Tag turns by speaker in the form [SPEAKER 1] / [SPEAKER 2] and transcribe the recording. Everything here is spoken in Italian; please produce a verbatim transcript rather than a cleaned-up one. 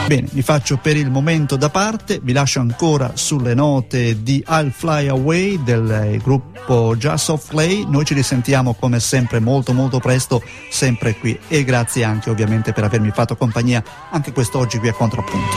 [SPEAKER 1] Bene, mi faccio per il momento da parte, vi lascio ancora sulle note di I'll Fly Away del gruppo Just of Play. Noi ci risentiamo come sempre molto molto presto, sempre qui, e grazie anche ovviamente per avermi fatto compagnia anche quest'oggi qui a Contrappunto.